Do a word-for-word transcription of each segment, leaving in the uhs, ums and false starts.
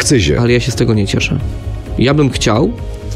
akcyzie. Ale ja się z tego nie cieszę. Ja bym chciał,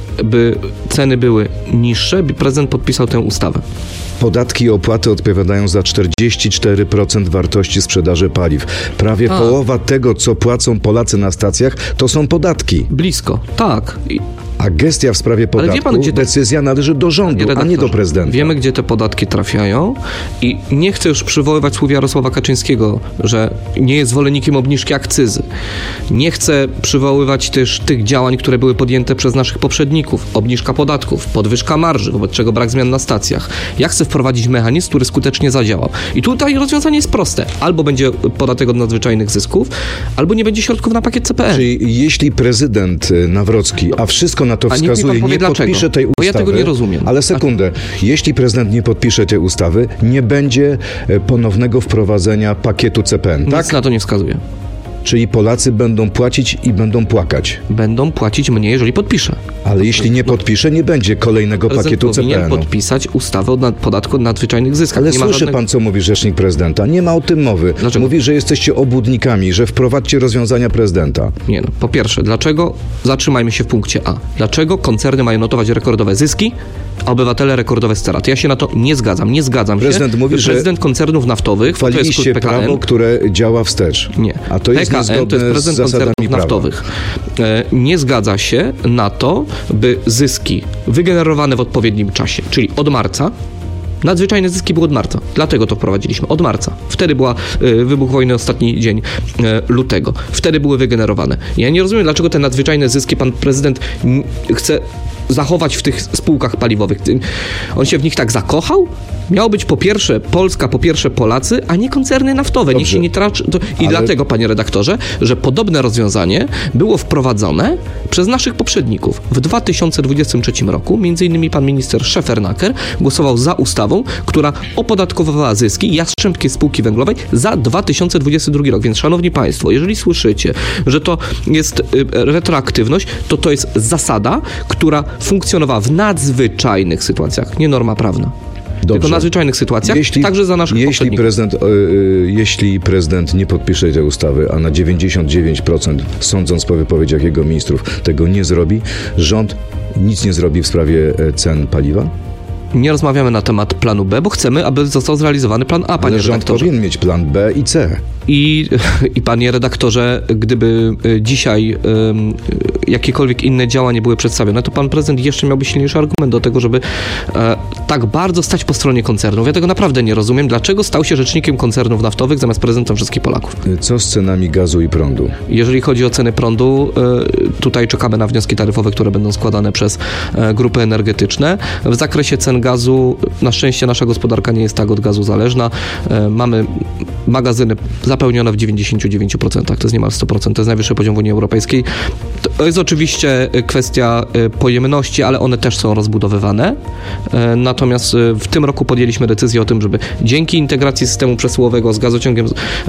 by ceny były niższe, by prezydent podpisał tę ustawę. Podatki i opłaty odpowiadają za czterdzieści cztery procent wartości sprzedaży paliw. Prawie A. połowa tego, co płacą Polacy na stacjach, to są podatki. Blisko, tak. I A gestia w sprawie podatku, wie pan, gdzie to- decyzja należy do rządu, a nie do prezydenta. Wiemy, gdzie te podatki trafiają i nie chcę już przywoływać słów Jarosława Kaczyńskiego, że nie jest zwolennikiem obniżki akcyzy. Nie chcę przywoływać też tych działań, które były podjęte przez naszych poprzedników. Obniżka podatków, podwyżka marży, wobec czego brak zmian na stacjach. Ja chcę wprowadzić mechanizm, który skutecznie zadziałał. I tutaj rozwiązanie jest proste. Albo będzie podatek od nadzwyczajnych zysków, albo nie będzie środków na pakiet C P N. Czyli jeśli prezydent Nawrocki, a wszystko na to A niech mi pan wskazuje, powie nie dlaczego, podpisze tej ustawy... bo ja tego nie rozumiem. Ale sekundę. Jeśli prezydent nie podpisze tej ustawy, nie będzie e, ponownego wprowadzenia pakietu C P N, tak? Nic na to nie wskazuje. Czyli Polacy będą płacić i będą płakać. Będą płacić mniej, jeżeli podpisze. Ale jeśli nie podpisze, nie będzie kolejnego Prezydent pakietu C P powinien N-u. podpisać ustawę o nad, podatku od nadzwyczajnych zyskach. Ale nie ma słyszy żadnego... pan, co mówi rzecznik prezydenta. Nie ma o tym mowy. Dlaczego? Mówi, że jesteście obłudnikami, że wprowadźcie rozwiązania prezydenta. Nie no. Po pierwsze, dlaczego, zatrzymajmy się w punkcie A, dlaczego koncerny mają notować rekordowe zyski, a obywatele rekordowe straty? Ja się na to nie zgadzam. Nie zgadzam Prezydent się. mówi, że Prezydent koncernów naftowych, to jest Chwaliliście P K N. prawo, które działa wstecz. Nie. A to jest P K N to niezgodne jest z prezydent zasadami koncernów prawa. naftowych. E, nie zgadza się na to, by zyski wygenerowane w odpowiednim czasie, czyli od marca, nadzwyczajne zyski były od marca. Dlatego to wprowadziliśmy. Od marca. Wtedy była y, wybuch wojny, ostatni dzień y, lutego. Wtedy były wygenerowane. Ja nie rozumiem, dlaczego te nadzwyczajne zyski pan prezydent n- chce zachować w tych spółkach paliwowych. On się w nich tak zakochał? Miało być po pierwsze Polska, po pierwsze Polacy, a nie koncerny naftowe. Niech Dobrze. się nie traczy. To... I Ale- dlatego, panie redaktorze, że podobne rozwiązanie było wprowadzone przez naszych poprzedników. W dwa tysiące dwudziestym trzecim roku, między innymi pan minister Szefernaker głosował za ustawą, która opodatkowywała zyski Jastrzębskiej Spółki Węglowej za dwa tysiące dwudziesty drugi rok. Więc, szanowni państwo, jeżeli słyszycie, że to jest y, retroaktywność, to to jest zasada, która funkcjonowała w nadzwyczajnych sytuacjach, nie norma prawna. Dobrze. Tylko w nadzwyczajnych sytuacjach, Jeśli, także za naszych jeśli poprzedników. prezydent, y, y, jeśli prezydent nie podpisze tej ustawy, a na dziewięćdziesiąt dziewięć procent, sądząc po wypowiedziach jego ministrów, tego nie zrobi, rząd nic nie zrobi w sprawie e, cen paliwa? Nie rozmawiamy na temat planu B, bo chcemy, aby został zrealizowany plan A, panie Ale rząd redaktorze. powinien mieć plan B i C. I, I panie redaktorze, gdyby y, dzisiaj y, jakiekolwiek inne działania były przedstawione, to pan prezydent jeszcze miałby silniejszy argument do tego, żeby e, tak bardzo stać po stronie koncernów. Ja tego naprawdę nie rozumiem. Dlaczego stał się rzecznikiem koncernów naftowych zamiast prezydentem wszystkich Polaków? Co z cenami gazu i prądu? Jeżeli chodzi o ceny prądu, y, tutaj czekamy na wnioski taryfowe, które będą składane przez e, grupy energetyczne. W zakresie cen gazu, na szczęście nasza gospodarka nie jest tak od gazu zależna. E, mamy magazyny zapełnione w dziewięćdziesiąt dziewięć procent, to jest niemal sto procent, to jest najwyższy poziom w Unii Europejskiej. To jest oczywiście kwestia pojemności, ale one też są rozbudowywane. Natomiast w tym roku podjęliśmy decyzję o tym, żeby dzięki integracji systemu przesyłowego z gazociągiem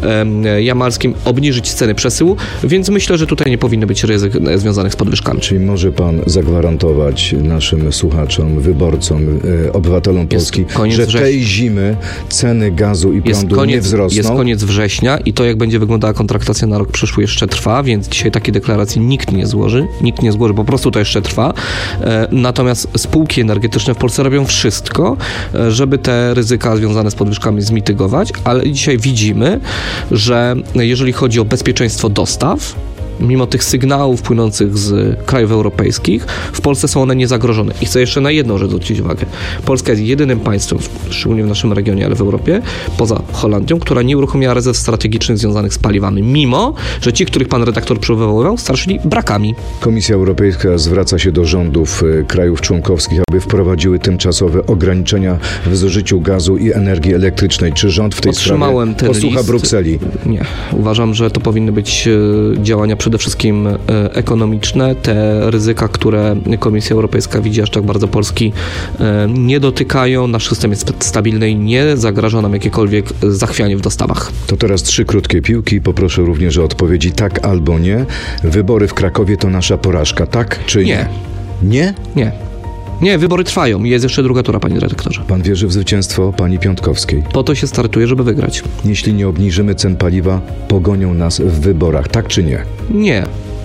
jamalskim obniżyć ceny przesyłu, więc myślę, że tutaj nie powinny być ryzyk związanych z podwyżkami. Czyli może pan zagwarantować naszym słuchaczom, wyborcom, e, obywatelom Polski, że września. tej zimy ceny gazu i Jest prądu koniec, nie wzrosną? jest koniec września i to, jak będzie wyglądała kontraktacja na rok przyszły, jeszcze trwa, więc dzisiaj takiej deklaracji nikt nie złoży. Nikt nie złoży, po prostu to jeszcze trwa. E, natomiast spółki energetyczne w Polsce robią wszystko, e, żeby te ryzyka związane z podwyżkami zmitygować, ale dzisiaj widzimy, że jeżeli chodzi o bezpieczeństwo dostaw, mimo tych sygnałów płynących z krajów europejskich, w Polsce są one niezagrożone. I chcę jeszcze na jedną rzecz zwrócić uwagę. Polska jest jedynym państwem, szczególnie w naszym regionie, ale w Europie, poza Holandią, która nie uruchomiła rezerw strategicznych związanych z paliwami, mimo że ci, których pan redaktor przywoływał, straszyli brakami. Komisja Europejska zwraca się do rządów e, krajów członkowskich, aby wprowadziły tymczasowe ograniczenia w zużyciu gazu i energii elektrycznej. Czy rząd w tej Otrzymałem sprawie ten posłucha list. Brukseli? Nie. Uważam, że to powinny być e, działania przede wszystkim e, ekonomiczne. Te ryzyka, które Komisja Europejska widzi, aż tak bardzo Polski e, nie dotykają. Nasz system jest stabilny i nie zagraża nam jakiekolwiek zachwianie w dostawach. To teraz trzy krótkie piłki. Poproszę również o odpowiedzi tak albo nie. Wybory w Krakowie to nasza porażka, tak czy nie? Nie. Nie? Nie. Nie, wybory trwają. Jest jeszcze druga tura, panie redaktorze. Pan wierzy w zwycięstwo pani Piątkowskiej. Po to się startuje, żeby wygrać. Jeśli nie obniżymy cen paliwa, pogonią nas w wyborach, tak czy nie? Nie.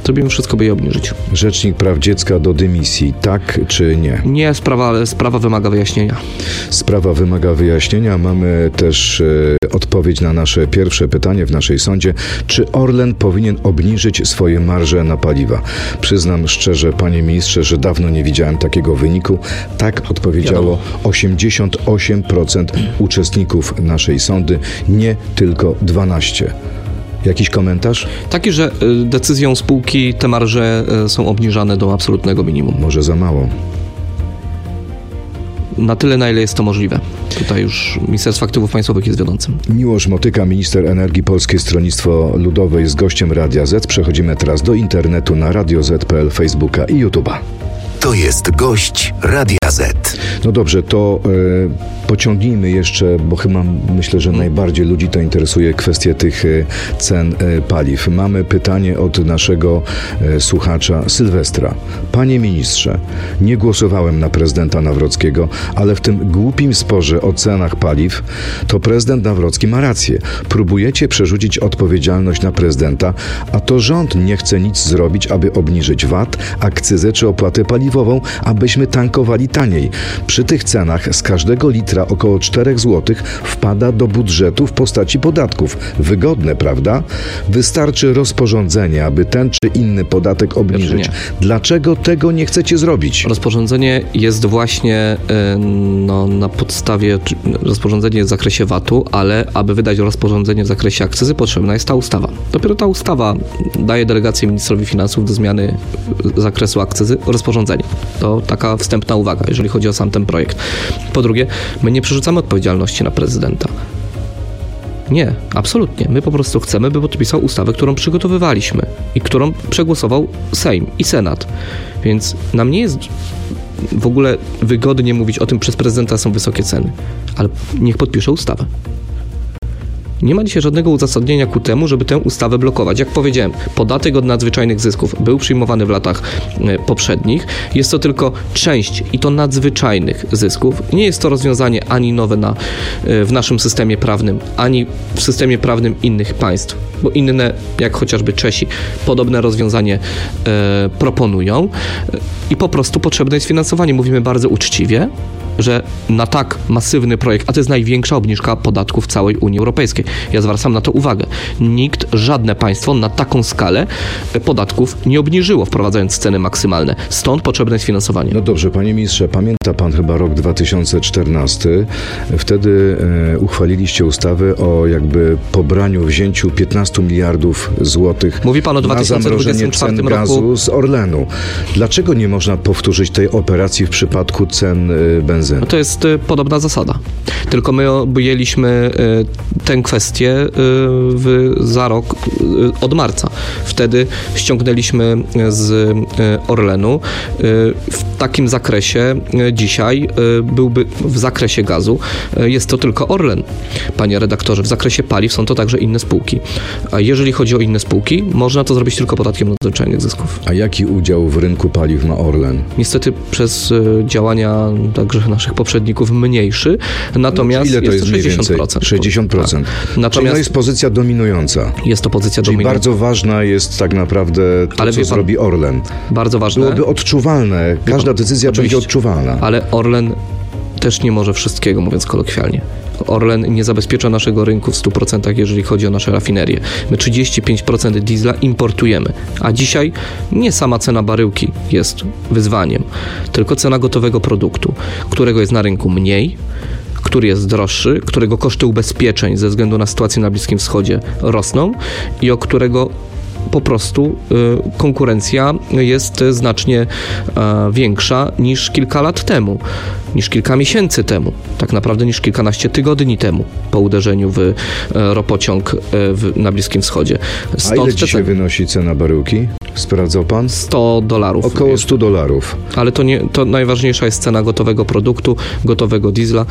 Zrobimy wszystko, by je obniżyć. Rzecznik Praw Dziecka do dymisji, tak czy nie? Nie, sprawa, ale sprawa wymaga wyjaśnienia. Sprawa wymaga wyjaśnienia. Mamy też e, odpowiedź na nasze pierwsze pytanie w naszej sądzie. Czy Orlen powinien obniżyć swoje marże na paliwa? Przyznam szczerze, panie ministrze, że dawno nie widziałem takiego wyniku. Tak odpowiedziało osiemdziesiąt osiem procent uczestników naszej sądy, nie tylko dwanaście procent. Jakiś komentarz? Taki, że decyzją spółki te marże są obniżane do absolutnego minimum. Może za mało. Na tyle, na ile jest to możliwe. Tutaj już Ministerstwo Aktywów Państwowych jest wiodącym. Miłosz Motyka, minister energii, Polskie Stronnictwo Ludowe, jest gościem Radia Z. Przechodzimy teraz do internetu na radio zet kropka pe el, Facebooka i YouTube'a. To jest gość Radia Z. No dobrze, to e, pociągnijmy jeszcze, bo chyba myślę, że najbardziej ludzi to interesuje kwestie tych e, cen e, paliw. Mamy pytanie od naszego e, słuchacza Sylwestra. Panie ministrze, nie głosowałem na prezydenta Nawrockiego, ale w tym głupim sporze o cenach paliw to prezydent Nawrocki ma rację. Próbujecie przerzucić odpowiedzialność na prezydenta, a to rząd nie chce nic zrobić, aby obniżyć V A T, akcyzę czy opłatę paliwową, abyśmy tankowali taniej. Przy tych cenach z każdego litra około cztery złote wpada do budżetu w postaci podatków. Wygodne, prawda? Wystarczy rozporządzenie, aby ten czy inny podatek obniżyć. Dlaczego tego nie chcecie zrobić? Rozporządzenie jest właśnie no, na podstawie, rozporządzenie jest w zakresie V A T-u, ale aby wydać rozporządzenie w zakresie akcyzy, potrzebna jest ta ustawa. Dopiero ta ustawa daje delegację ministrowi finansów do zmiany zakresu akcyzy rozporządzenia. To taka wstępna uwaga, jeżeli chodzi o sam ten projekt. Po drugie, my nie przerzucamy odpowiedzialności na prezydenta. Nie, absolutnie. My po prostu chcemy, by podpisał ustawę, którą przygotowywaliśmy i którą przegłosował Sejm i Senat. Więc nam nie jest w ogóle wygodnie mówić o tym, przez prezydenta są wysokie ceny, ale niech podpisze ustawę. Nie ma dzisiaj żadnego uzasadnienia ku temu, żeby tę ustawę blokować. Jak powiedziałem, podatek od nadzwyczajnych zysków był przyjmowany w latach poprzednich. Jest to tylko część i to nadzwyczajnych zysków. Nie jest to rozwiązanie ani nowe na, w naszym systemie prawnym, ani w systemie prawnym innych państw, bo inne, jak chociażby Czesi, podobne rozwiązanie e, proponują i po prostu potrzebne jest finansowanie. Mówimy bardzo uczciwie, że na tak masywny projekt, a to jest największa obniżka podatków w całej Unii Europejskiej. Ja zwracam na to uwagę. Nikt, żadne państwo na taką skalę podatków nie obniżyło, wprowadzając ceny maksymalne. Stąd potrzebne jest finansowanie. No dobrze, panie ministrze, pamięta pan chyba rok dwa tysiące czternasty. Wtedy e, uchwaliliście ustawę o jakby pobraniu, wzięciu piętnastu miliardów złotych. Mówi pan o dwa tysiące dwudziestym czwartym cen roku. gazu z Orlenu. Dlaczego nie można powtórzyć tej operacji w przypadku cen e, benzyny? No to jest y, podobna zasada. Tylko my objęliśmy y, tę kwestię y, w, za rok y, od marca. Wtedy ściągnęliśmy z y, Orlenu. Y, w takim zakresie y, dzisiaj y, byłby w zakresie gazu y, jest to tylko Orlen. Panie redaktorze, w zakresie paliw są to także inne spółki. A jeżeli chodzi o inne spółki, można to zrobić tylko podatkiem od nadzwyczajnych zysków. A jaki udział w rynku paliw ma Orlen? Niestety przez y, działania także naszych poprzedników mniejszy, natomiast no, ile to jest to sześćdziesiąt procent. sześćdziesiąt procent. Tak. Natomiast czyli to jest pozycja dominująca. Jest to pozycja Czyli dominująca. bardzo ważna jest tak naprawdę to, ale co pan, zrobi Orlen. Bardzo ważne. Byłoby odczuwalne. Każda pan, decyzja oczywiście będzie odczuwalna. Ale Orlen też nie może wszystkiego, mówiąc kolokwialnie. Orlen nie zabezpiecza naszego rynku w stu procentach, jeżeli chodzi o nasze rafinerie. My trzydzieści pięć procent diesla importujemy, a dzisiaj nie sama cena baryłki jest wyzwaniem, tylko cena gotowego produktu, którego jest na rynku mniej, który jest droższy, którego koszty ubezpieczeń ze względu na sytuację na Bliskim Wschodzie rosną i o którego po prostu y, konkurencja jest znacznie y, większa niż kilka lat temu, niż kilka miesięcy temu, tak naprawdę niż kilkanaście tygodni temu po uderzeniu w y, ropociąg y, w, na Bliskim Wschodzie. Stąd A ile dzisiaj te... wynosi cena baryłki? Sprawdzał pan? sto dolarów. Około sto dolarów. Ale to, nie, to najważniejsza jest cena gotowego produktu, gotowego diesla,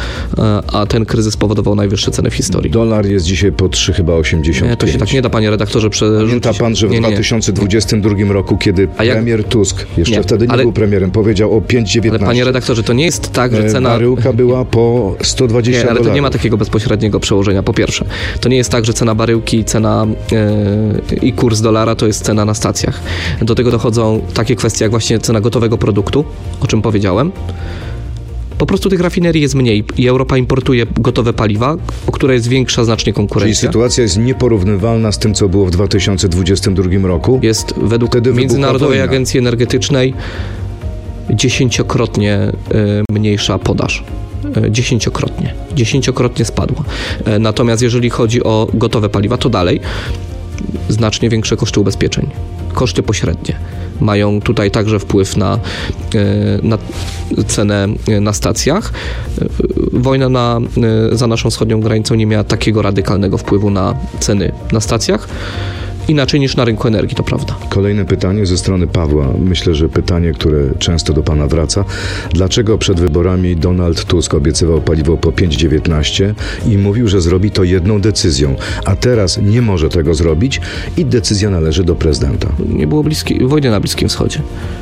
a ten kryzys spowodował najwyższe ceny w historii. Dolar jest dzisiaj po trzy chyba osiemdziesiąt pięć. Nie, to się tak nie da, panie redaktorze, przerzucić. Pamięta pan, że w nie, nie. dwa tysiące dwudziestym drugim roku, kiedy jak... premier Tusk, jeszcze nie, wtedy nie ale... był premierem, powiedział o pięć dziewiętnaście. Ale panie redaktorze, to nie jest tak, tak, że cena... baryłka była po sto dwadzieścia Nie, ale dolarów. to nie ma takiego bezpośredniego przełożenia, po pierwsze. To nie jest tak, że cena baryłki, cena yy, i kurs dolara to jest cena na stacjach. Do tego dochodzą takie kwestie jak właśnie cena gotowego produktu, o czym powiedziałem. Po prostu tych rafinerii jest mniej i Europa importuje gotowe paliwa, o które jest większa znacznie Czyli konkurencja. sytuacja jest nieporównywalna z tym, co było w dwa tysiące dwudziestym drugim roku? Jest według Wtedy wybuchła Międzynarodowej wojna. Agencji Energetycznej dziesięciokrotnie y, mniejsza podaż. Y, Dziesięciokrotnie. Dziesięciokrotnie spadła. Y, Natomiast jeżeli chodzi o gotowe paliwa, to dalej znacznie większe koszty ubezpieczeń. Koszty pośrednie mają tutaj także wpływ na, y, na cenę y, na stacjach. Y, Wojna na, y, za naszą wschodnią granicą nie miała takiego radykalnego wpływu na ceny na stacjach. Inaczej niż na rynku energii, to prawda. Kolejne pytanie ze strony Pawła. Myślę, że pytanie, które często do pana wraca. Dlaczego przed wyborami Donald Tusk obiecywał paliwo po pięć dziewiętnaście i mówił, że zrobi to jedną decyzją, a teraz nie może tego zrobić i decyzja należy do prezydenta? Nie było bliskiej, wojny na Bliskim Wschodzie.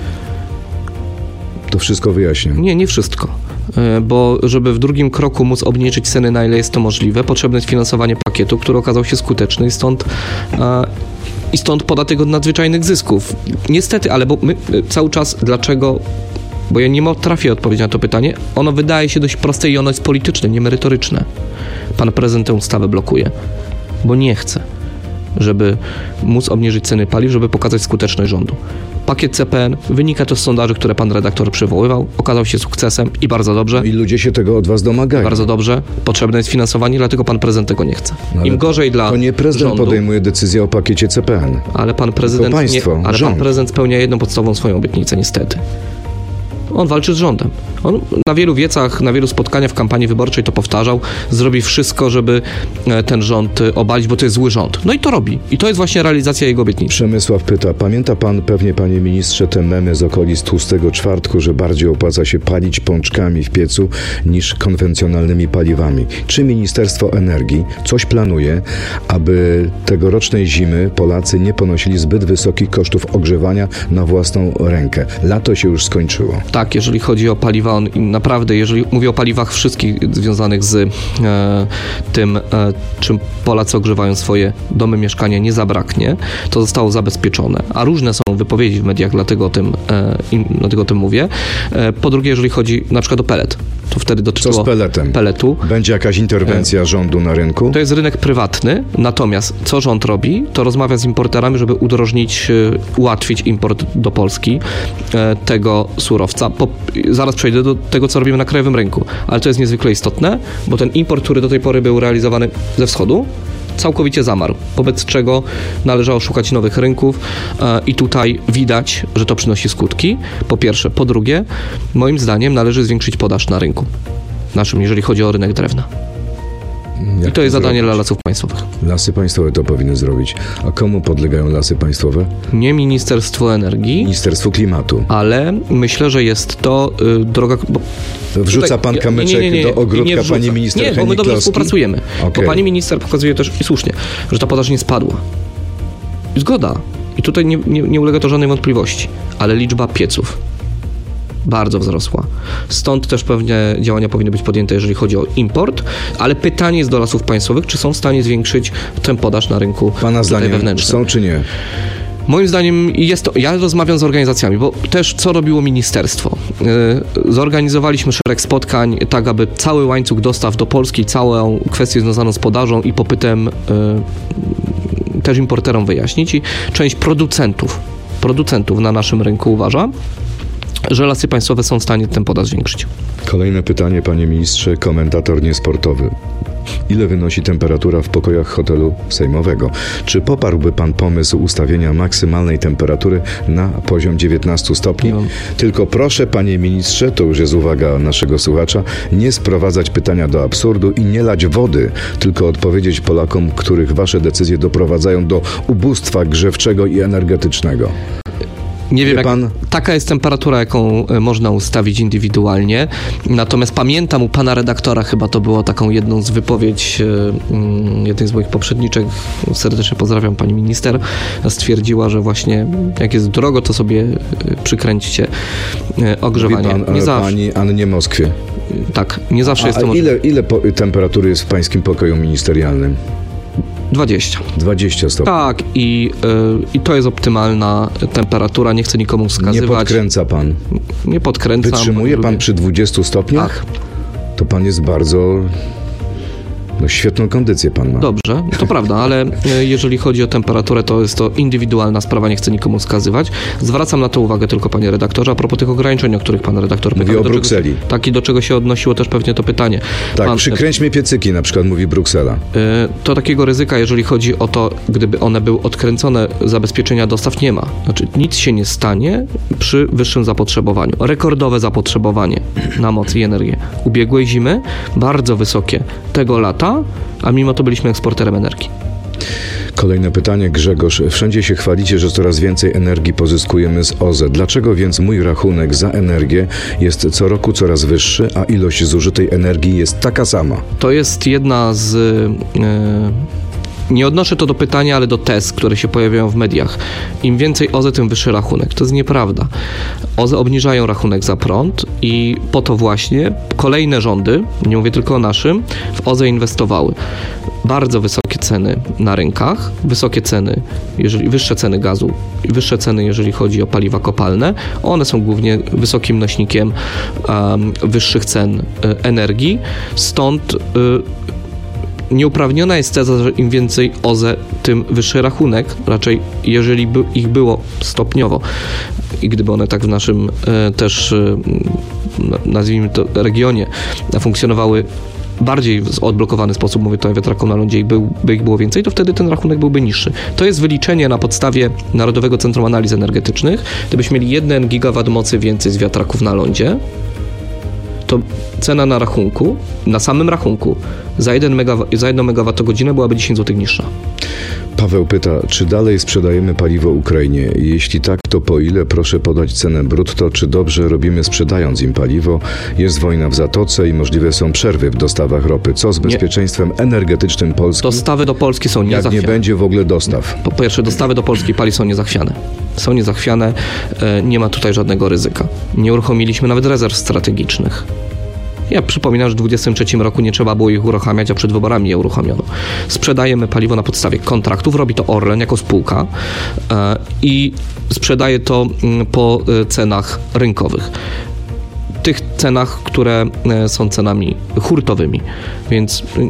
To wszystko wyjaśnię. Nie, nie wszystko. E, Bo żeby w drugim kroku móc obniżyć ceny, na ile jest to możliwe, potrzebne jest finansowanie pakietu, który okazał się skuteczny i stąd, e, i stąd podatek od nadzwyczajnych zysków. Niestety, ale bo my e, cały czas, dlaczego, bo ja nie potrafię odpowiedzieć na to pytanie, ono wydaje się dość proste i ono jest polityczne, nie merytoryczne. Pan prezydent tę ustawę blokuje, bo nie chce, żeby móc obniżyć ceny paliw, żeby pokazać skuteczność rządu. Pakiet C P N, wynika to z sondaży, które pan redaktor przywoływał, okazał się sukcesem i bardzo dobrze. I ludzie się tego od was domagają. Bardzo dobrze. Potrzebne jest finansowanie, dlatego pan prezydent tego nie chce. No ale Im gorzej to, dla To nie prezydent rządu, podejmuje decyzję o pakiecie C P N. ale pan prezydent To państwo, nie, ale rząd. pan prezydent spełnia jedną podstawową swoją obietnicę, niestety. On walczy z rządem. On na wielu wiecach, na wielu spotkaniach w kampanii wyborczej to powtarzał. Zrobi wszystko, żeby ten rząd obalić, bo to jest zły rząd. No i to robi. I to jest właśnie realizacja jego obietnicy. Przemysław pyta, pamięta pan pewnie, panie ministrze, te memy z okolic tłustego czwartku, że bardziej opłaca się palić pączkami w piecu niż konwencjonalnymi paliwami. Czy Ministerstwo Energii coś planuje, aby tegorocznej zimy Polacy nie ponosili zbyt wysokich kosztów ogrzewania na własną rękę? Lato się już skończyło. Tak, jeżeli chodzi o paliwa, on naprawdę, jeżeli mówię o paliwach wszystkich związanych z e, tym, e, czym Polacy ogrzewają swoje domy, mieszkania, nie zabraknie, to zostało zabezpieczone. A różne są wypowiedzi w mediach, dlatego o tym, e, im, dlatego o tym mówię. E, po drugie, jeżeli chodzi na przykład o pelet, to wtedy dotyczyło Co z peletem? peletu. Będzie jakaś interwencja rządu na rynku? To jest rynek prywatny, natomiast co rząd robi, to rozmawia z importerami, żeby udrożnić, e, ułatwić import do Polski e, tego surowca. Po, zaraz przejdę do tego, co robimy na krajowym rynku, ale to jest niezwykle istotne, bo ten import, który do tej pory był realizowany ze wschodu, całkowicie zamarł, wobec czego należało szukać nowych rynków e, i tutaj widać, że to przynosi skutki, po pierwsze. Po drugie, moim zdaniem należy zwiększyć podaż na rynku naszym, jeżeli chodzi o rynek drewna. Jak I to jest zadanie zrobić? dla Lasów Państwowych. Lasy państwowe to powinny zrobić. A komu podlegają lasy państwowe? Nie Ministerstwo Energii, Ministerstwo Klimatu. ale myślę, że jest to y, droga... Bo Wrzuca tutaj- pan kamyczek nie, nie, nie, nie, do ogródka nie wrzucam. pani minister Nie, bo my dobrze Hennig-Kloski? współpracujemy. Okej. Bo pani minister pokazuje też, i słusznie, że ta podaż nie spadła. Zgoda. I tutaj nie, nie, nie ulega to żadnej wątpliwości. Ale liczba pieców bardzo wzrosła. Stąd też pewnie działania powinny być podjęte, jeżeli chodzi o import, ale pytanie jest do Lasów Państwowych, czy są w stanie zwiększyć tę podaż na rynku Pana tutaj zdaniem wewnętrznym. są czy nie? Moim zdaniem jest to, ja rozmawiam z organizacjami, bo też co robiło ministerstwo? Yy, zorganizowaliśmy szereg spotkań, tak aby cały łańcuch dostaw do Polski, całą kwestię związaną z podażą i popytem yy, też importerom wyjaśnić i część producentów, producentów na naszym rynku uważa, że Lasy Państwowe są w stanie ten podaż zwiększyć. Kolejne pytanie, panie ministrze, komentator niesportowy. Ile wynosi temperatura w pokojach hotelu sejmowego? Czy poparłby pan pomysł ustawienia maksymalnej temperatury na poziom dziewiętnaście stopni? Nie mam. Tylko proszę, panie ministrze, to już jest uwaga naszego słuchacza, nie sprowadzać pytania do absurdu i nie lać wody, tylko odpowiedzieć Polakom, których wasze decyzje doprowadzają do ubóstwa grzewczego i energetycznego. Nie wiem, Wie jak, pan? taka jest temperatura, jaką e, można ustawić indywidualnie. Natomiast pamiętam u pana redaktora, chyba to było taką jedną z wypowiedź e, mm, jednej z moich poprzedniczek, serdecznie pozdrawiam pani minister, stwierdziła, że właśnie jak jest drogo, to sobie e, przykręćcie e, ogrzewanie. Mówi pan nie o zawsze, pani Annie Moskwie. tak, nie zawsze A, jest to a możliwe. ile, ile po, temperatury jest w pańskim pokoju ministerialnym? dwadzieścia. dwadzieścia stopni. Tak, i, y, i to jest optymalna temperatura. Nie chcę nikomu Nie wskazywać. podkręca pan. Nie podkręcam. Wytrzymuje pan lubię. przy dwudziestu stopniach? Tak. To pan jest bardzo... No, świetną kondycję pan ma. Dobrze, to prawda, ale e, jeżeli chodzi o temperaturę, to jest to indywidualna sprawa, nie chcę nikomu wskazywać. Zwracam na to uwagę tylko, panie redaktorze, a propos tych ograniczeń, o których pan redaktor Mówię pytał, o do Brukseli. Czego, tak, i do czego się odnosiło też pewnie to pytanie. Tak, Pan, przykręćmy piecyki, na przykład mówi Bruksela. e, to takiego ryzyka, jeżeli chodzi o to, gdyby one były odkręcone, zabezpieczenia dostaw nie ma. Znaczy nic się nie stanie przy wyższym zapotrzebowaniu. Rekordowe zapotrzebowanie na moc i energię ubiegłej zimy, bardzo wysokie tego lata, a mimo to byliśmy eksporterem energii. Kolejne pytanie, Grzegorz. Wszędzie się chwalicie, że coraz więcej energii pozyskujemy z O Z E. Dlaczego więc mój rachunek za energię jest co roku coraz wyższy, a ilość zużytej energii jest taka sama? To jest jedna z... E, nie odnoszę to do pytania, ale do tez, które się pojawiają w mediach. Im więcej O Z E, tym wyższy rachunek. To jest nieprawda. O Z E obniżają rachunek za prąd i po to właśnie kolejne rządy, nie mówię tylko o naszym, w O Z E inwestowały. Bardzo wysokie ceny na rynkach, wysokie ceny, jeżeli, wyższe ceny gazu i wyższe ceny, jeżeli chodzi o paliwa kopalne. One są głównie wysokim nośnikiem um, wyższych cen y, energii. Stąd y, nieuprawniona jest teza, że im więcej O Z E, tym wyższy rachunek. Raczej, jeżeli by ich było stopniowo i gdyby one tak w naszym e, też, e, nazwijmy to, regionie funkcjonowały bardziej w odblokowany sposób, mówię tutaj o wiatraku na lądzie, i był, by ich było więcej, to wtedy ten rachunek byłby niższy. To jest wyliczenie na podstawie Narodowego Centrum Analiz Energetycznych. Gdybyśmy mieli jeden gigawat mocy więcej z wiatraków na lądzie, to cena na rachunku, na samym rachunku za jeden megawa- za jedną megawattogodzinę byłaby dziesięć złotych niższa. Paweł pyta, czy dalej sprzedajemy paliwo Ukrainie? Jeśli tak, to po ile? Proszę podać cenę brutto. Czy dobrze robimy, sprzedając im paliwo? Jest wojna w Zatoce i możliwe są przerwy w dostawach ropy. Co z bezpieczeństwem energetycznym Polski? Dostawy do Polski są Jak niezachwiane. nie będzie w ogóle dostaw? Po pierwsze, dostawy do Polski paliw są niezachwiane. Są niezachwiane, e, nie ma tutaj żadnego ryzyka. Nie uruchomiliśmy nawet rezerw strategicznych. Ja przypominam, że w dwudziestym trzecim roku nie trzeba było ich uruchamiać, a przed wyborami je uruchomiono. Sprzedajemy paliwo na podstawie kontraktów, robi to Orlen jako spółka e, i sprzedaje to m, po e, cenach rynkowych. Tych cenach, które e, są cenami hurtowymi, więc e,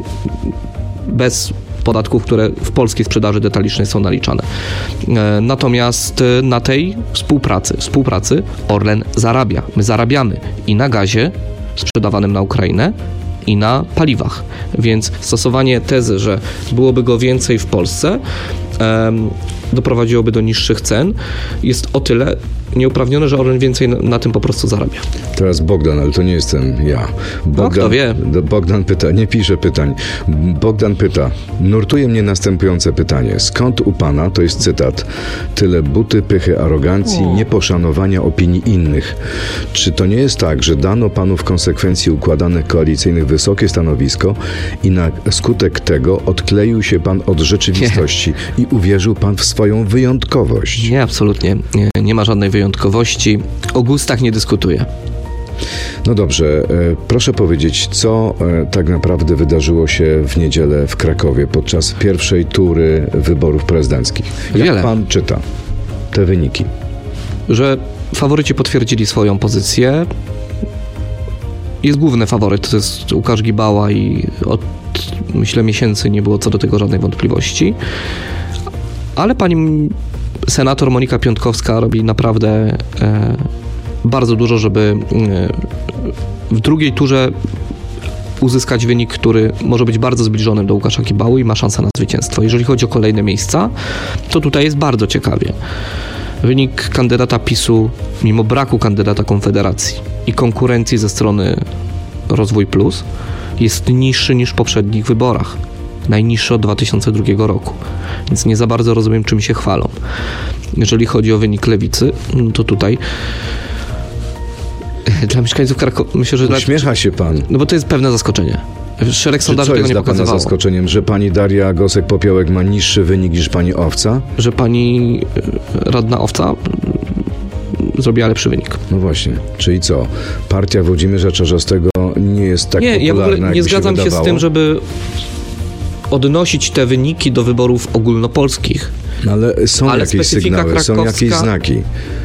bez podatków, które w polskiej sprzedaży detalicznej są naliczane. E, natomiast e, na tej współpracy, współpracy Orlen zarabia. My zarabiamy i na gazie sprzedawanym na Ukrainę i na paliwach. Więc stosowanie tezy, że byłoby go więcej w Polsce, em, doprowadziłoby do niższych cen, jest o tyle nieuprawnione, że Orlen więcej na, na tym po prostu zarabia. Teraz Bogdan, ale to nie jestem ja. Bogdan, No, kto wie. Bogdan pyta, nie pisze pytań. Bogdan pyta, nurtuje mnie następujące pytanie. Skąd u pana, to jest cytat, tyle buty, pychy, arogancji, O. nieposzanowania opinii innych? Czy to nie jest tak, że dano panu w konsekwencji układanych koalicyjnych wysokie stanowisko i na skutek tego odkleił się pan od rzeczywistości nie. i uwierzył pan w swoją wyjątkowość? Nie, absolutnie. Nie, nie ma żadnej wyjątkowości. O gustach nie dyskutuję. No dobrze, e, proszę powiedzieć, co e, tak naprawdę wydarzyło się w niedzielę w Krakowie podczas pierwszej tury wyborów prezydenckich? Jak Wiele. pan czyta te wyniki? Że faworyci potwierdzili swoją pozycję. Jest główny faworyt, to jest Łukasz Gibała i od, myślę, miesięcy nie było co do tego żadnej wątpliwości. Ale pani senator Monika Piątkowska robi naprawdę e, bardzo dużo, żeby e, w drugiej turze uzyskać wynik, który może być bardzo zbliżony do Łukasza Gibały i ma szansę na zwycięstwo. Jeżeli chodzi o kolejne miejsca, to tutaj jest bardzo ciekawie. Wynik kandydata PiSu, mimo braku kandydata Konfederacji i konkurencji ze strony Rozwój Plus, jest niższy niż w poprzednich wyborach. Najniższy od dwa tysiące drugiego roku. Więc nie za bardzo rozumiem, czym się chwalą. Jeżeli chodzi o wynik Lewicy, no to tutaj dla mieszkańców Krakowa, myślę, że... Uśmiecha dla... się pan. No bo to jest pewne zaskoczenie. Szereg sondaży tego nie pokazywało. Co jest dla pana zaskoczeniem? Że pani Daria Gosek-Popiołek ma niższy wynik niż pani Owca? Że pani radna Owca zrobiła lepszy wynik. No właśnie. Czyli co? Partia Włodzimierza Czarzastego nie jest tak nie, popularna, ja w ogóle nie zgadzam się, się z tym, żeby odnosić te wyniki do wyborów ogólnopolskich. No ale są ale jakieś sygnały, są jakieś znaki.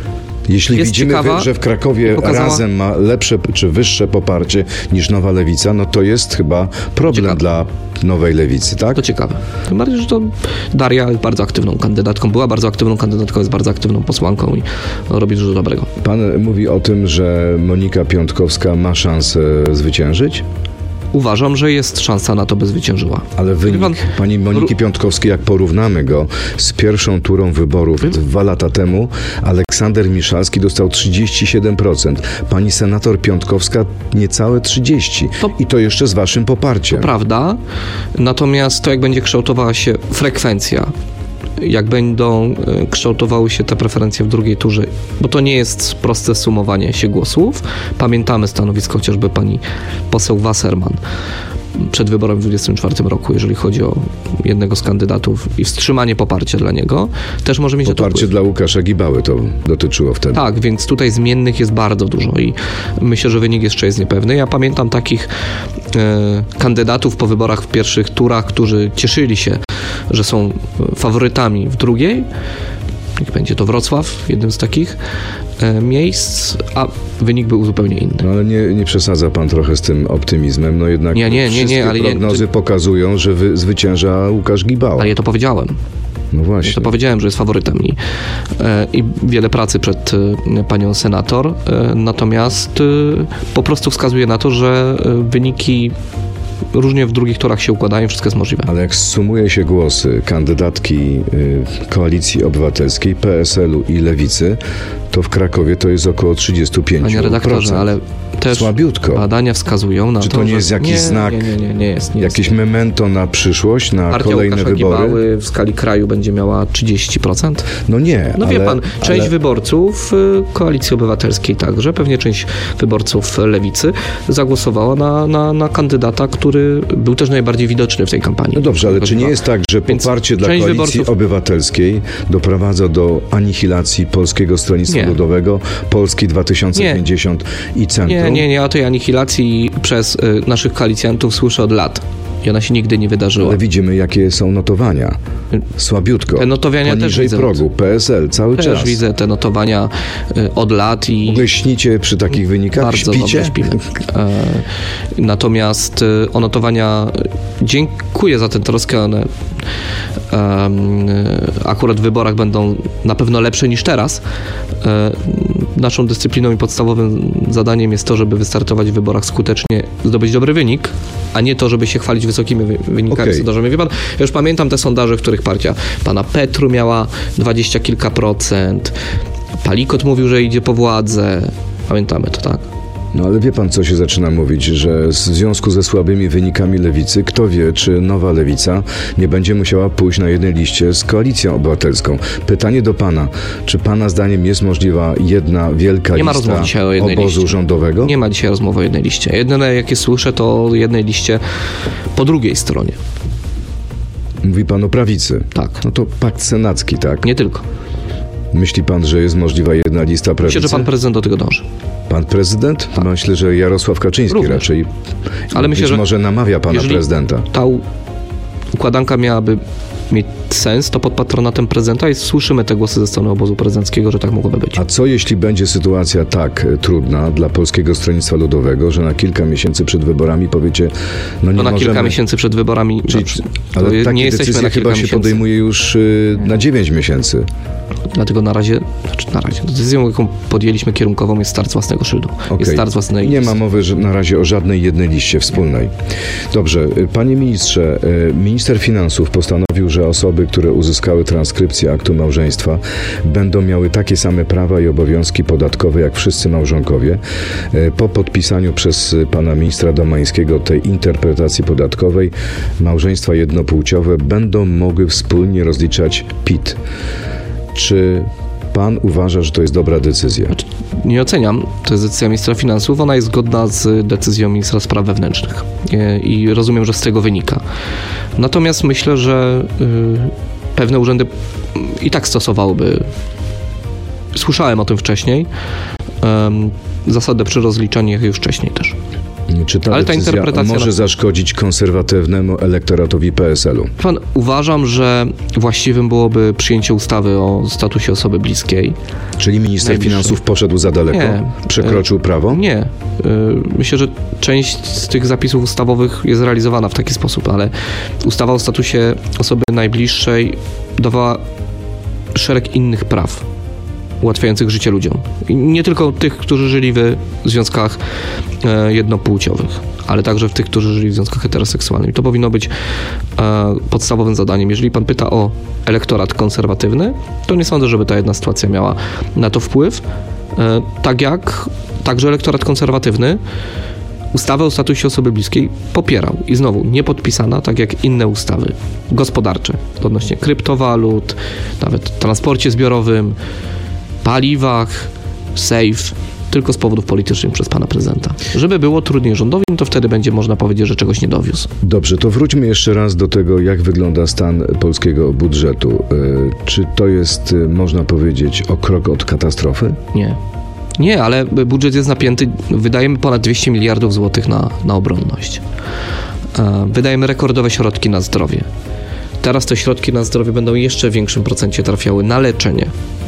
Jeśli widzimy, ciekawa, że w Krakowie pokazała... Razem ma lepsze czy wyższe poparcie niż Nowa Lewica, no to jest chyba problem ciekawe. Dla Nowej Lewicy, tak? To ciekawe. Tym bardziej, że to Daria jest bardzo aktywną kandydatką, była bardzo aktywną kandydatką, jest bardzo aktywną posłanką i no, robi dużo dobrego. Pan mówi o tym, że Monika Piątkowska ma szansę zwyciężyć? Uważam, że jest szansa na to, by zwyciężyła. Ale wynik pan... pani Moniki Piątkowskiej, jak porównamy go z pierwszą turą wyborów hmm? dwa lata temu, Aleksander Miszalski dostał trzydzieści siedem procent. Pani senator Piątkowska niecałe trzydzieści procent. To... I to jeszcze z waszym poparciem. To prawda. Natomiast to, jak będzie kształtowała się frekwencja, jak będą kształtowały się te preferencje w drugiej turze, bo to nie jest proste sumowanie się głosów. Pamiętamy stanowisko chociażby pani poseł Wasserman przed wyborem w dwudziestym czwartym roku, jeżeli chodzi o jednego z kandydatów i wstrzymanie poparcia dla niego, też może mieć poparcie wpływ. Dla Łukasza Gibały to dotyczyło wtedy. Tak, więc tutaj zmiennych jest bardzo dużo i myślę, że wynik jeszcze jest niepewny. Ja pamiętam takich e, kandydatów po wyborach w pierwszych turach, którzy cieszyli się, że są faworytami w drugiej. Niech będzie to Wrocław, jednym z takich e, miejsc, a wynik był zupełnie inny. No ale nie, nie przesadza pan trochę z tym optymizmem, no jednak nie, nie, wszystkie nie, nie, ale prognozy nie, pokazują, że wy, zwycięża Łukasz Gibała. Ale ja to powiedziałem. No właśnie. Ja to powiedziałem, że jest faworytem i, e, i wiele pracy przed e, panią senator, e, natomiast e, po prostu wskazuje na to, że e, wyniki różnie w drugich turach się układają, wszystko jest możliwe. Ale jak sumuje się głosy kandydatki y, Koalicji Obywatelskiej, P S L u i Lewicy, to w Krakowie to jest około trzydzieści pięć procent. Panie redaktorze, ale też słabiutko. Badania wskazują na Czy to, to nie jest jakiś nie, znak, nie, nie, nie, nie jest, nie jakieś jest. memento na przyszłość, na Partia kolejne Łukasza wybory? Gibały w skali kraju będzie miała trzydzieści procent? No nie. No ale, wie pan, część ale... wyborców Koalicji Obywatelskiej także, pewnie część wyborców Lewicy zagłosowała na, na, na kandydata, który był też najbardziej widoczny w tej kampanii. No dobrze, ale czy nie jest tak, że poparcie dla Koalicji wyborców... Obywatelskiej doprowadza do anihilacji Polskiego Stronnictwa nie. Ludowego, Polski dwa tysiące pięćdziesiąt nie. i Centrum? Nie, nie, nie. O tej anihilacji przez y, naszych koalicjantów słyszę od lat. I ona się nigdy nie wydarzyła. Ale widzimy, jakie są notowania. Słabiutko. Te notowania poniżej też widzę. progu. P S L cały też czas. Też widzę te notowania y, od lat i... W ogóle śnicie przy takich wynikach? Bardzo Śpicie? dobrze śpimy. E, natomiast y, o notowania y, dziękuję za tę troskę. One y, y, akurat w wyborach będą na pewno lepsze niż teraz. Y, naszą dyscypliną i podstawowym zadaniem jest to, żeby wystartować w wyborach skutecznie, zdobyć dobry wynik, a nie to, żeby się chwalić wysokimi wynikami okay. sondażowymi. Wie pan, ja już pamiętam te sondaże, w których partia pana Petru miała dwadzieścia kilka procent, Palikot mówił, że idzie po władzę. Pamiętamy to, tak? No ale wie pan, co się zaczyna mówić, że w związku ze słabymi wynikami Lewicy, kto wie, czy Nowa Lewica nie będzie musiała pójść na jednej liście z Koalicją Obywatelską. Pytanie do pana, czy pana zdaniem jest możliwa jedna wielka nie lista ma dzisiaj o jednej obozu liście. rządowego? Nie ma dzisiaj rozmowy o jednej liście. Jedyne, jakie słyszę, to o jednej liście po drugiej stronie. Mówi pan o prawicy. Tak. No to pakt senacki, tak? Nie tylko. Myśli pan, że jest możliwa jedna lista prawicy? Myślę, że pan prezydent do tego dąży. Pan prezydent? Tak. Myślę, że Jarosław Kaczyński Również. raczej. Ale myślę, być że może namawia pana prezydenta. Ta układanka miałaby mieć sens, to pod patronatem prezydenta i słyszymy te głosy ze strony obozu prezydenckiego, że tak mogłoby być. A co jeśli będzie sytuacja tak trudna dla Polskiego Stronnictwa Ludowego, że na kilka miesięcy przed wyborami powiecie, no nie no na możemy... kilka miesięcy przed wyborami... Czyli, no, ale takie nie jesteśmy decyzje na chyba się miesięcy. podejmuje już y, na dziewięć miesięcy. Dlatego na razie, znaczy na razie, decyzją, jaką podjęliśmy kierunkową, jest start z własnego szyldu. Okay. Jest start z własnej Nie ma mowy że na razie o żadnej jednej liście wspólnej. Dobrze, panie ministrze, minister finansów postanowił, że osoby, które uzyskały transkrypcję aktu małżeństwa, będą miały takie same prawa i obowiązki podatkowe jak wszyscy małżonkowie. Po podpisaniu przez pana ministra Domańskiego tej interpretacji podatkowej małżeństwa jednopłciowe będą mogły wspólnie rozliczać P I T. Czy pan uważa, że to jest dobra decyzja? Nie oceniam. To jest decyzja ministra finansów. Ona jest zgodna z decyzją ministra spraw wewnętrznych. I rozumiem, że z tego wynika. Natomiast myślę, że pewne urzędy i tak stosowałyby, słyszałem o tym wcześniej, zasadę przy rozliczaniach już wcześniej też. Czy ta Ale ta decyzja interpretacja może na... zaszkodzić konserwatywnemu elektoratowi P S L u? Pan, uważam, że właściwym byłoby przyjęcie ustawy o statusie osoby bliskiej. Czyli minister Najbliższy. finansów poszedł za daleko? Nie. Przekroczył prawo? Nie. Myślę, że część z tych zapisów ustawowych jest realizowana w taki sposób, ale ustawa o statusie osoby najbliższej dawała szereg innych praw ułatwiających życie ludziom. I nie tylko tych, którzy żyli w związkach e, jednopłciowych, ale także w tych, którzy żyli w związkach heteroseksualnych. I to powinno być e, podstawowym zadaniem. Jeżeli pan pyta o elektorat konserwatywny, to nie sądzę, żeby ta jedna sytuacja miała na to wpływ. E, tak jak także elektorat konserwatywny ustawę o statusie osoby bliskiej popierał. I znowu, nie podpisana, tak jak inne ustawy gospodarcze odnośnie kryptowalut, nawet transporcie zbiorowym, paliwach, safe, tylko z powodów politycznych przez pana prezydenta. Żeby było trudniej rządowi, to wtedy będzie można powiedzieć, że czegoś nie dowiózł. Dobrze, to wróćmy jeszcze raz do tego, jak wygląda stan polskiego budżetu. Czy to jest, można powiedzieć, o krok od katastrofy? Nie. Nie, ale budżet jest napięty. Wydajemy ponad dwieście miliardów złotych na, na obronność. Wydajemy rekordowe środki na zdrowie. Teraz te środki na zdrowie będą jeszcze w większym procencie trafiały na leczenie,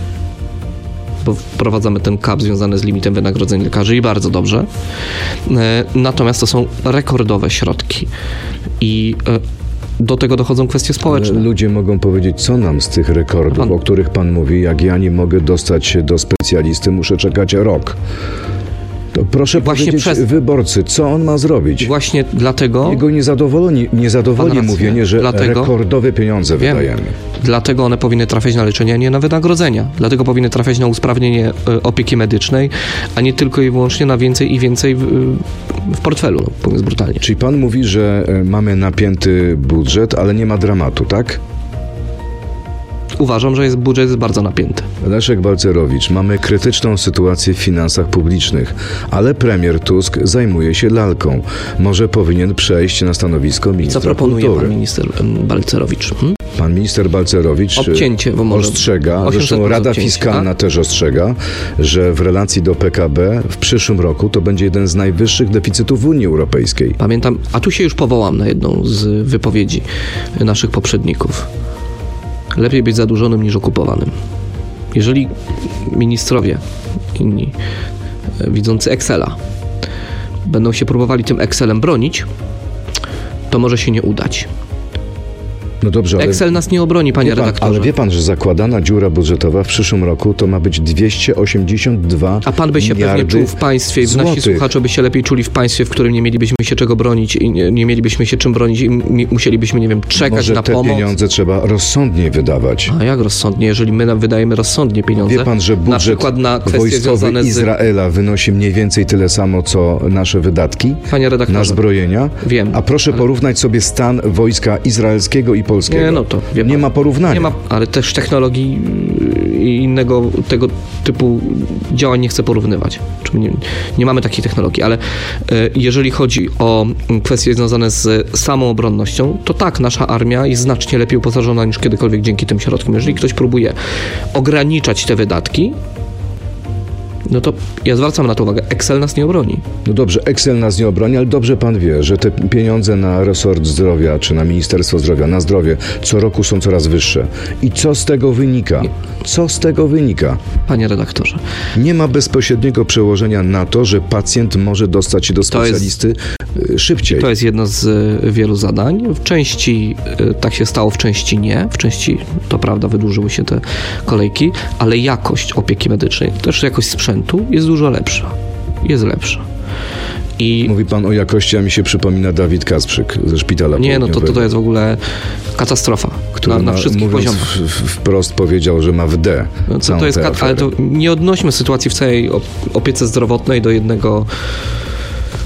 bo wprowadzamy ten cap związany z limitem wynagrodzeń lekarzy i bardzo dobrze. Natomiast to są rekordowe środki i do tego dochodzą kwestie społeczne. Ale ludzie mogą powiedzieć, co nam z tych rekordów, pan... o których pan mówi, jak ja nie mogę dostać się do specjalisty, muszę czekać rok. To proszę właśnie powiedzieć przez... wyborcy, co on ma zrobić? Właśnie dlatego... Jego nie zadowoli, nie zadowoli mówienie, że dlatego... rekordowe pieniądze Wiem. wydajemy. Dlatego one powinny trafiać na leczenie, a nie na wynagrodzenia. Dlatego powinny trafiać na usprawnienie opieki medycznej, a nie tylko i wyłącznie na więcej i więcej w, w portfelu, no, mówiąc brutalnie. Czyli pan mówi, że mamy napięty budżet, ale nie ma dramatu, tak? Uważam, że jest budżet jest bardzo napięty. Leszek Balcerowicz, mamy krytyczną sytuację w finansach publicznych, ale premier Tusk zajmuje się lalką. Może powinien przejść na stanowisko ministra Co proponuje kultury. pan minister Balcerowicz? Hmm? Pan minister Balcerowicz Obcięcie, bo może ostrzega, zresztą Rada obcięcie, Fiskalna a? też ostrzega, że w relacji do P K B w przyszłym roku to będzie jeden z najwyższych deficytów w Unii Europejskiej. Pamiętam, a tu się już powołam na jedną z wypowiedzi naszych poprzedników. Lepiej być zadłużonym niż okupowanym. Jeżeli ministrowie inni, widzący Excela, będą się próbowali tym Excelem bronić, to może się nie udać. No dobrze, ale... Excel nas nie obroni, panie wie pan, redaktorze. Ale wie pan, że zakładana dziura budżetowa w przyszłym roku to ma być dwieście osiemdziesiąt dwa A pan by się pewnie czuł w państwie, i nasi słuchacze by się lepiej czuli w państwie, w którym nie mielibyśmy się czego bronić i nie, nie mielibyśmy się czym bronić i mi, musielibyśmy, nie wiem, czekać Może na te pomoc. pieniądze trzeba rozsądnie wydawać. A jak rozsądnie? Jeżeli my nam wydajemy rozsądnie pieniądze, wie pan, że budżet na przykład na kwestie wojskowy związane z... Izraela wynosi mniej więcej tyle samo, co nasze wydatki Panie redaktorze, na zbrojenia? Wiem. A proszę ale... porównać sobie stan wojska izraelskiego i polskiego. Nie, no to wie nie pan, ma porównania. Nie ma, ale też technologii i innego tego typu działań nie chcę porównywać. Nie, nie mamy takiej technologii, ale e, jeżeli chodzi o kwestie związane z samą obronnością, to tak, nasza armia jest znacznie lepiej uposażona niż kiedykolwiek dzięki tym środkom. Jeżeli ktoś próbuje ograniczać te wydatki, no to ja zwracam na to uwagę, Excel nas nie obroni. No dobrze, Excel nas nie obroni, ale dobrze pan wie, że te pieniądze na resort zdrowia, czy na Ministerstwo Zdrowia, na zdrowie, co roku są coraz wyższe. I co z tego wynika? Co z tego wynika? Panie redaktorze. Nie ma bezpośredniego przełożenia na to, że pacjent może dostać się do specjalisty jest, szybciej. To jest jedno z wielu zadań. W części tak się stało, w części nie. W części, to prawda, wydłużyły się te kolejki, ale jakość opieki medycznej, też jakość sprzętu jest dużo lepsza. Jest lepsza. I mówi pan o jakości, a mi się przypomina Dawid Kasprzyk ze Szpitala Nie, no to, to, to jest w ogóle katastrofa. Który na, na ma, wszystkich poziomach. W, w, wprost powiedział, że ma w D. No to, to jest, ale to nie odnośmy sytuacji w całej opiece zdrowotnej do jednego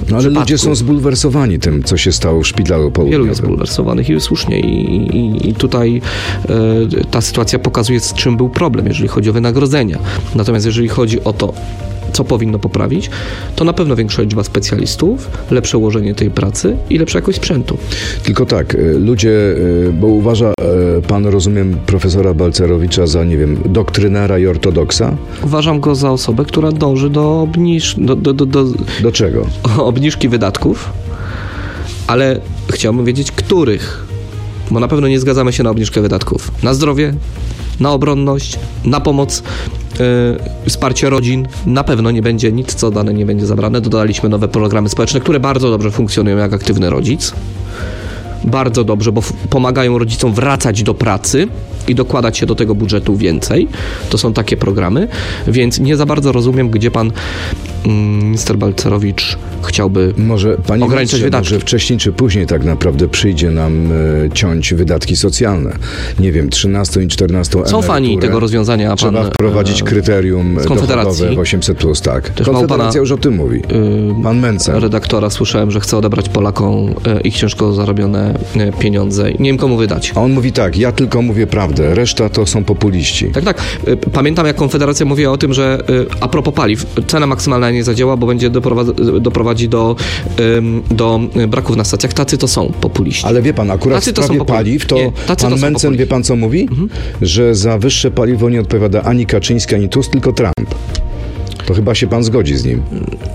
No ale przypadku. ludzie są zbulwersowani tym, co się stało w szpitalu południowym. Wielu jest zbulwersowanych i słusznie. I, i, i tutaj e, ta sytuacja pokazuje, z czym był problem, jeżeli chodzi o wynagrodzenia. Natomiast jeżeli chodzi o to, co powinno poprawić, to na pewno większa liczba specjalistów, lepsze ułożenie tej pracy i lepsza jakość sprzętu. Tylko tak, y, ludzie, y, bo uważa y, pan, rozumiem, profesora Balcerowicza za, nie wiem, doktrynera i ortodoksa? Uważam go za osobę, która dąży do, obniż, do, do, do, do, Do czego? obniżki wydatków, ale chciałbym wiedzieć, których. Bo na pewno nie zgadzamy się na obniżkę wydatków. Na zdrowie, na obronność, na pomoc, yy, wsparcie rodzin. Na pewno nie będzie nic, co dane nie będzie zabrane. Dodaliśmy nowe programy społeczne, które bardzo dobrze funkcjonują jak aktywny rodzic. Bardzo dobrze, bo f- pomagają rodzicom wracać do pracy i dokładać się do tego budżetu więcej. To są takie programy, więc nie za bardzo rozumiem, gdzie pan mm, minister Balcerowicz chciałby Może, panie ograniczyć ministrze, wydatki. może wcześniej czy później tak naprawdę przyjdzie nam e, ciąć wydatki socjalne. Nie wiem, trzynastą i czternastą Są fani emeryturę. tego rozwiązania. Pan, Trzeba wprowadzić e, kryterium z Konfederacji. dochodowe w osiemset plus, tak. Też mało Konfederacja pana, już o tym mówi. Yy, Pan Mencen. redaktora słyszałem, że chce odebrać Polakom e, ich ciężko zarobione e, pieniądze. Nie wiem, komu wydać. A on mówi tak, ja tylko mówię prawdę, reszta to są populiści. Tak, tak. E, Pamiętam, jak Konfederacja mówiła o tym, że e, a propos paliw, cena maksymalna nie zadziała, bo będzie doprowadzi, doprowadzi do, em, do braków na stacjach. Tacy to są populiści. Ale wie pan, akurat Tacy w to są sprawie populi- paliw, to Nie, tacy pan to są Mencen, populiści. wie pan co mówi? Mhm. Że za wyższe paliwo nie odpowiada ani Kaczyński, ani Tusk, tylko Trump. To chyba się pan zgodzi z nim.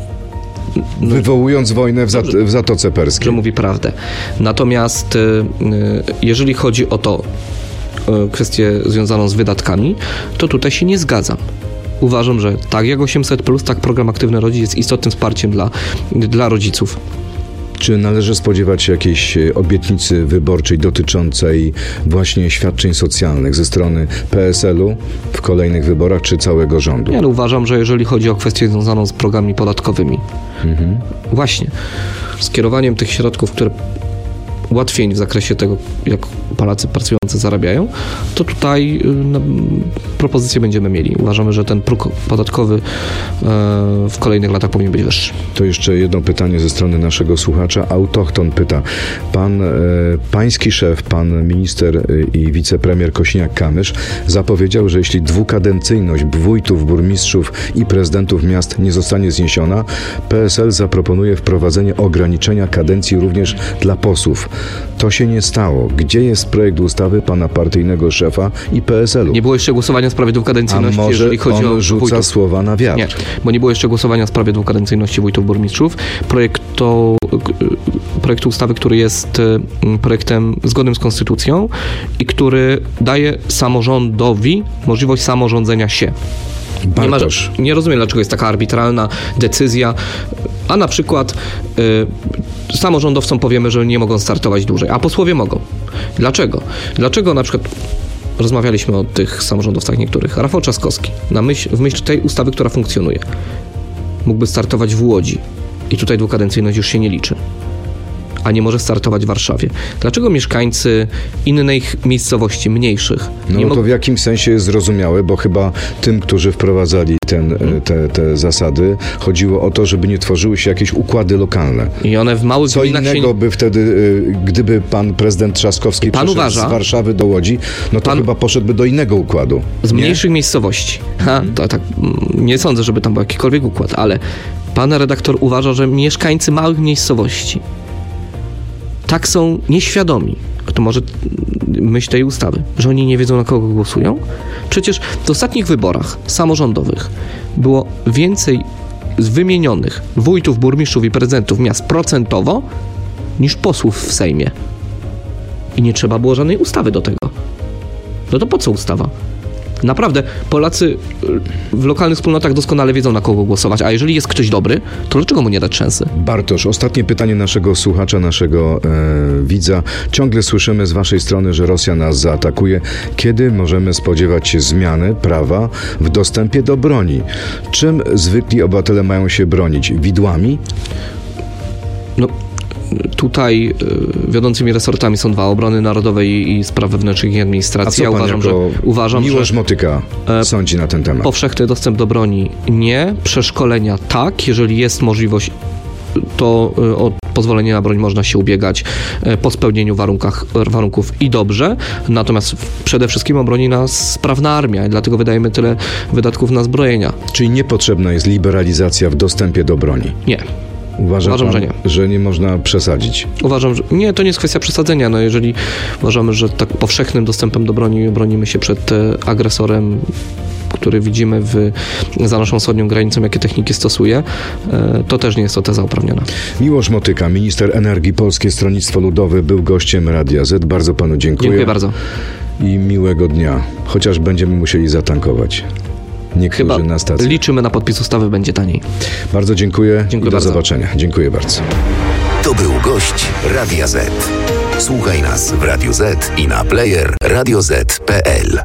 Wywołując wojnę w, Zat- w Zatoce Że Perskiej. mówi prawdę. Natomiast y, y, jeżeli chodzi o to, y, kwestię związaną z wydatkami, to tutaj się nie zgadzam. Uważam, że tak jak osiemset plus, tak program Aktywny Rodzic jest istotnym wsparciem dla, dla rodziców. Czy należy spodziewać się jakiejś e, obietnicy wyborczej dotyczącej właśnie świadczeń socjalnych ze strony P S L u w kolejnych wyborach, czy całego rządu? Ja ale uważam, że jeżeli chodzi o kwestię związaną z programami podatkowymi, Mhm. właśnie skierowaniem tych środków, które ułatwień w zakresie tego, jak Polacy pracujący zarabiają, to tutaj y, no, propozycje będziemy mieli. Uważamy, że ten próg podatkowy e, w kolejnych latach powinien być wyższy. To jeszcze jedno pytanie ze strony naszego słuchacza. Autochton pyta. Pan, e, pański szef, pan minister e, i wicepremier Kosiniak-Kamysz zapowiedział, że jeśli dwukadencyjność wójtów, burmistrzów i prezydentów miast nie zostanie zniesiona, P S L zaproponuje wprowadzenie ograniczenia kadencji również dla posłów. To się nie stało. Gdzie jest projekt ustawy pana partyjnego szefa i P S L u? Nie było jeszcze głosowania w sprawie A dwukadencyjności, może jeżeli chodzi on o rzuca wójtów. słowa na wiatr? Nie, bo nie było jeszcze głosowania w sprawie dwukadencyjności wójtów, burmistrzów. Projekt to, projekt ustawy, który jest mm, projektem zgodnym z konstytucją i który daje samorządowi możliwość samorządzenia się. Nie, ma, Bartosz. nie rozumiem, dlaczego jest taka arbitralna decyzja, a na przykład y, samorządowcom powiemy, że nie mogą startować dłużej, a posłowie mogą. Dlaczego? Dlaczego na przykład rozmawialiśmy o tych samorządowcach niektórych. Rafał Trzaskowski, na myśl, w myśl tej ustawy, która funkcjonuje, mógłby startować w Łodzi i tutaj dwukadencyjność już się nie liczy, a nie może startować w Warszawie. Dlaczego mieszkańcy innych miejscowości, mniejszych, No nie to mogą... w jakimś sensie jest zrozumiałe, bo chyba tym, którzy wprowadzali ten, e, te, te zasady, chodziło o to, żeby nie tworzyły się jakieś układy lokalne. I one w małych Co gminach się... innego by wtedy, e, gdyby pan prezydent Trzaskowski Pan przyszedł uważa- z Warszawy do Łodzi, no to Pan- chyba poszedłby do innego układu. Z nie? mniejszych miejscowości. Ha, to tak, mm, nie sądzę, żeby tam był jakikolwiek układ, ale pan redaktor uważa, że mieszkańcy małych miejscowości tak są nieświadomi, to może myśl tej ustawy, że oni nie wiedzą, na kogo głosują? Przecież w ostatnich wyborach samorządowych było więcej z wymienionych wójtów, burmistrzów i prezydentów miast procentowo niż posłów w Sejmie. I nie trzeba było żadnej ustawy do tego. No to po co ustawa? Naprawdę, Polacy w lokalnych wspólnotach doskonale wiedzą, na kogo głosować, a jeżeli jest ktoś dobry, to dlaczego mu nie dać szansy? Bartosz, ostatnie pytanie naszego słuchacza, naszego e, widza. Ciągle słyszymy z waszej strony, że Rosja nas zaatakuje. Kiedy możemy spodziewać się zmiany prawa w dostępie do broni? Czym zwykli obywatele mają się bronić? Widłami? No, tutaj y, wiodącymi resortami są dwa, obrony narodowej i spraw wewnętrznych i A administracji. co Ja pan uważam, że, jako uważam, Miłosz że Motyka e, sądzi na ten temat? powszechny dostęp do broni nie, przeszkolenia tak, jeżeli jest możliwość to o pozwolenie na broń można się ubiegać po spełnieniu warunkach, warunków i dobrze, natomiast przede wszystkim obroni nas sprawna armia i dlatego wydajemy tyle wydatków na zbrojenia. Czyli niepotrzebna jest liberalizacja w dostępie do broni? Nie. Uważa Uważam, pan, że nie. że nie można przesadzić? Uważam, że nie, to nie jest kwestia przesadzenia. No jeżeli uważamy, że tak powszechnym dostępem do broni bronimy się przed agresorem, który widzimy w, za naszą wschodnią granicą, jakie techniki stosuje, to też nie jest to teza uprawniona. Miłosz Motyka, minister energii, Polskie Stronnictwo Ludowe, był gościem Radia Z. Bardzo panu dziękuję. Dziękuję bardzo. I miłego dnia, chociaż będziemy musieli zatankować. Niektórzy Chyba na stacji. Liczymy na podpis ustawy, będzie taniej. Bardzo dziękuję, dziękuję i do bardzo. zobaczenia. Dziękuję bardzo. To był gość Radia Z. Słuchaj nas w Radio Z i na player radio zet kropka pe el.